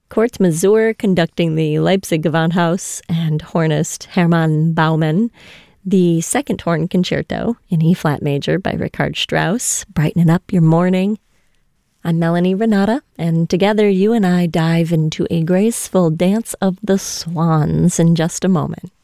Kurt Masur conducting the Leipzig Gewandhaus and hornist Hermann Baumann. The second horn concerto in E-flat major by Richard Strauss, brightening up your morning. I'm Melanie Renata, and together you and I dive into a graceful dance of the swans in just a moment.